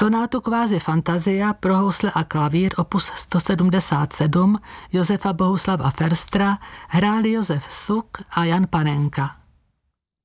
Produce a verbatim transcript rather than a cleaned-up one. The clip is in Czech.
Sonátu Quasi Fantasia pro housle a klavír opus sto sedmdesát sedm Josefa Bohuslava Ferstra hráli Josef Suk a Jan Panenka.